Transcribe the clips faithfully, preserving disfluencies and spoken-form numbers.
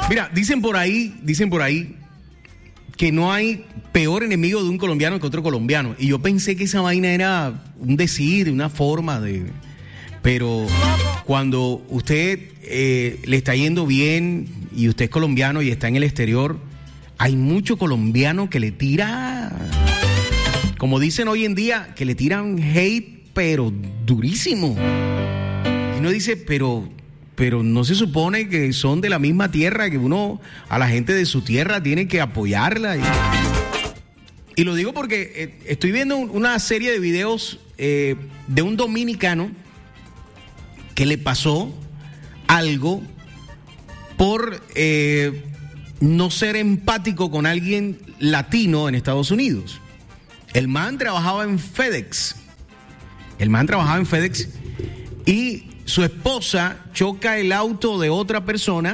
Mira, dicen por ahí, dicen por ahí que no hay peor enemigo de un colombiano que otro colombiano. Y yo pensé que esa vaina era un decir, una forma de... Pero cuando usted eh, le está yendo bien y usted es colombiano y está en el exterior, hay mucho colombiano que le tira, como dicen hoy en día, que le tiran hate, pero durísimo. Y uno dice, pero... pero no se supone que son de la misma tierra, que uno a la gente de su tierra tiene que apoyarla. Y, y lo digo porque eh, estoy viendo una serie de videos eh, de un dominicano que le pasó algo por eh, no ser empático con alguien latino en Estados Unidos. El man trabajaba en FedEx. El man trabajaba en FedEx y su esposa choca el auto de otra persona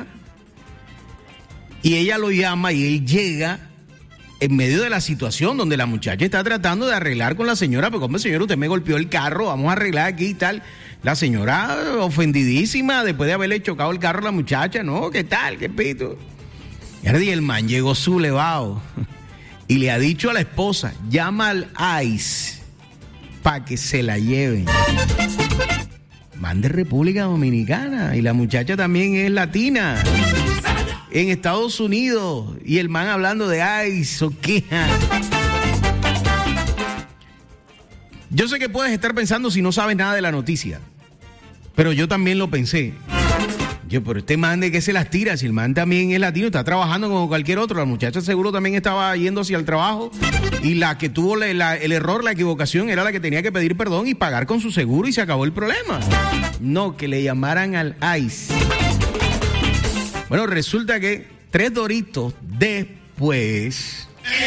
y ella lo llama y él llega en medio de la situación donde la muchacha está tratando de arreglar con la señora, pero como señor, usted me golpeó el carro, vamos a arreglar aquí y tal. La señora ofendidísima después de haberle chocado el carro a la muchacha, ¿no? ¿Qué tal? ¿Qué pito? Y el man llegó sublevado y le ha dicho a la esposa, llama al ICE para que se la lleven. Man de República Dominicana y la muchacha también es latina en Estados Unidos y el man hablando de ICE o qué. Yo sé que puedes estar pensando si no sabes nada de la noticia, pero yo también lo pensé. Yo, pero este man de qué se las tira, si el man también es latino, está trabajando como cualquier otro, la muchacha seguro también estaba yendo hacia el trabajo y la que tuvo la, la, el error, la equivocación, era la que tenía que pedir perdón y pagar con su seguro y se acabó el problema. No, que le llamaran al ICE. Bueno, resulta que tres doritos después...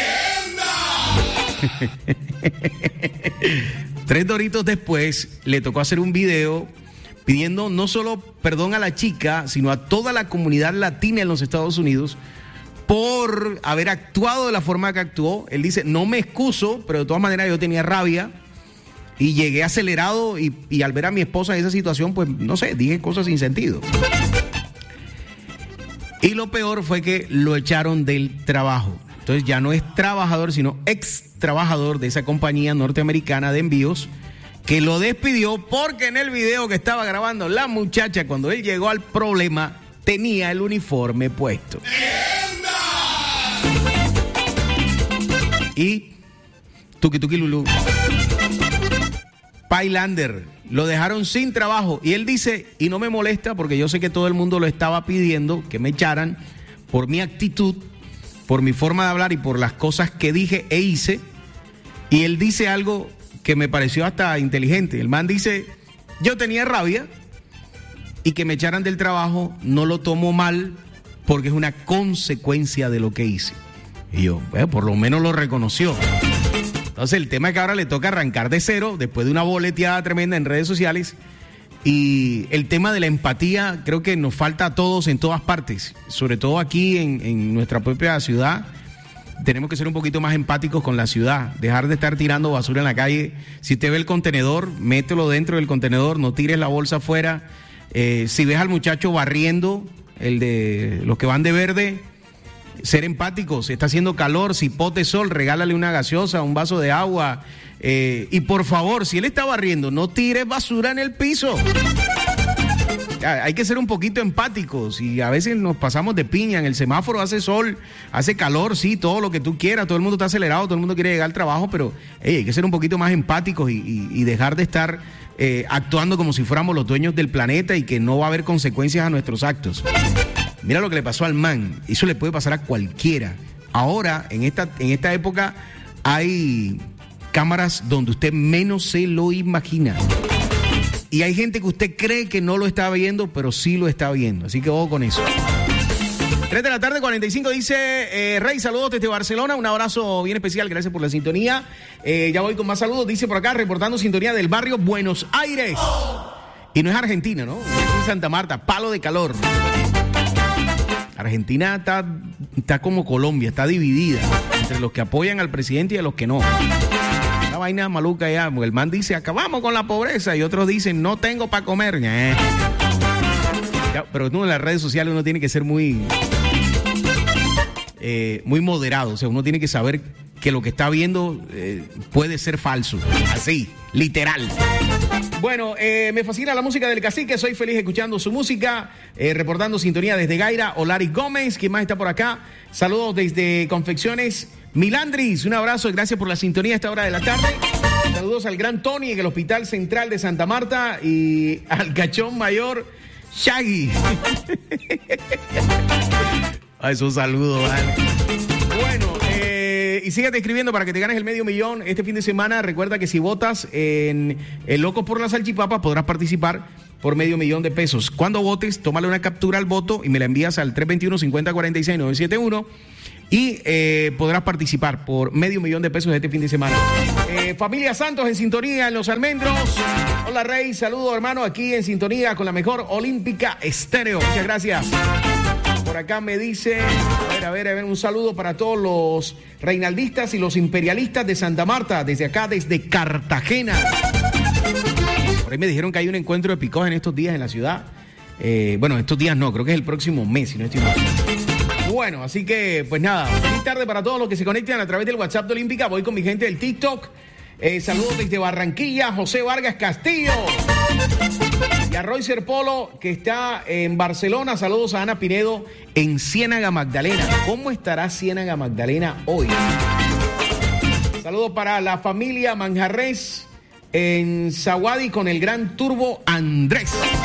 tres doritos después le tocó hacer un video pidiendo no solo perdón a la chica, sino a toda la comunidad latina en los Estados Unidos por haber actuado de la forma que actuó. Él dice, no me excuso, pero de todas maneras yo tenía rabia y llegué acelerado y, y al ver a mi esposa en esa situación, pues no sé, dije cosas sin sentido. Y lo peor fue que lo echaron del trabajo. Entonces ya no es trabajador, sino ex trabajador de esa compañía norteamericana de envíos, que lo despidió porque en el video que estaba grabando la muchacha, cuando él llegó al problema, tenía el uniforme puesto. Y tuki tuki lulú, Pailander, lo dejaron sin trabajo. Y él dice, y no me molesta porque yo sé que todo el mundo lo estaba pidiendo, que me echaran por mi actitud, por mi forma de hablar y por las cosas que dije e hice. Y él dice algo que me pareció hasta inteligente. El man dice, yo tenía rabia y que me echaran del trabajo no lo tomo mal porque es una consecuencia de lo que hice. Y yo, bueno, por lo menos lo reconoció. Entonces el tema es que ahora le toca arrancar de cero después de una boleteada tremenda en redes sociales. Y el tema de la empatía creo que nos falta a todos en todas partes, sobre todo aquí en, en nuestra propia ciudad. Tenemos que ser un poquito más empáticos con la ciudad, dejar de estar tirando basura en la calle. Si te ve el contenedor, mételo dentro del contenedor, no tires la bolsa afuera. Eh, si ves al muchacho barriendo, el de los que van de verde, ser empáticos. Está haciendo calor, si pote sol, regálale una gaseosa, un vaso de agua. Eh, y por favor, si él está barriendo, no tires basura en el piso. Hay que ser un poquito empáticos y a veces nos pasamos de piña. En el semáforo hace sol, hace calor, sí, todo lo que tú quieras, todo el mundo está acelerado, todo el mundo quiere llegar al trabajo, pero hey, hay que ser un poquito más empáticos y, y, y dejar de estar eh, actuando como si fuéramos los dueños del planeta y que no va a haber consecuencias a nuestros actos. Mira lo que le pasó al man, eso le puede pasar a cualquiera. Ahora, en esta, en esta época, hay cámaras donde usted menos se lo imagina. Y hay gente que usted cree que no lo está viendo, pero sí lo está viendo. Así que ojo con eso. tres de la tarde, cuarenta y cinco, dice eh, Rey, saludos desde Barcelona. Un abrazo bien especial, gracias por la sintonía. Eh, ya voy con más saludos. Dice por acá, reportando sintonía del barrio Buenos Aires. Y no es Argentina, ¿no? Es Santa Marta, palo de calor. Argentina está, está como Colombia, está dividida entre los que apoyan al presidente y a los que no. Una vaina maluca ya, el man dice acabamos con la pobreza y otros dicen no tengo para comer. Ya Ya, pero no, en las redes sociales uno tiene que ser muy, eh, muy moderado. O sea, uno tiene que saber que lo que está viendo eh, puede ser falso. Así, literal. Bueno, eh, me fascina la música del Cacique. Soy feliz escuchando su música. Eh, reportando sintonía desde Gaira, Olari Gómez. ¿Quién más está por acá? Saludos desde Confecciones Milandris. Un abrazo y gracias por la sintonía a esta hora de la tarde. Saludos al gran Tony en el Hospital Central de Santa Marta y al cachón mayor Shaggy. Ay, es un saludo, ¿vale? Bueno, eh, y síguete escribiendo para que te ganes el medio millón este fin de semana. Recuerda que si votas en El Loco por la Salchipapa podrás participar por medio millón de pesos. Cuando votes, tómale una captura al voto y me la envías al tres dos uno, cinco cero cuatro seis, nueve siete uno. Y eh, podrás participar por medio millón de pesos este fin de semana. Eh, familia Santos en sintonía en Los Almendros. Hola Rey, saludo hermano, aquí en sintonía con la mejor Olímpica Estéreo. Muchas gracias. Por acá me dice, a ver, a ver, a ver, un saludo para todos los reinaldistas y los imperialistas de Santa Marta, desde acá, desde Cartagena. Por ahí me dijeron que hay un encuentro de picos en estos días en la ciudad. Eh, bueno, estos días no, creo que es el próximo mes, si no estoy mal. Bueno, así que, pues nada, feliz tarde para todos los que se conectan a través del WhatsApp de Olímpica. Voy con mi gente del TikTok. Eh, saludos desde Barranquilla, José Vargas Castillo. Y a Roycer Polo, que está en Barcelona. Saludos a Ana Pinedo en Ciénaga Magdalena. ¿Cómo estará Ciénaga Magdalena hoy? Saludos para la familia Manjarres en Zaguadi con el gran Turbo Andrés.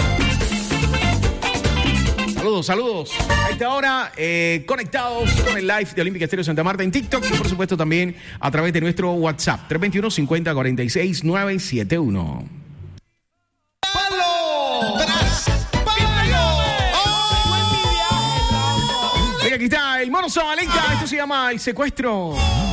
Saludos, saludos. A esta hora, eh, conectados con el live de Olímpica Estéreo Santa Marta en TikTok y por supuesto también a través de nuestro WhatsApp tres dos uno, cinco cero cuatro seis, nueve siete uno. ¡Palo! ¡Tras! ¡Palo! ¡Oh! Aquí está el Mono Zabalenka. Esto se llama El Secuestro.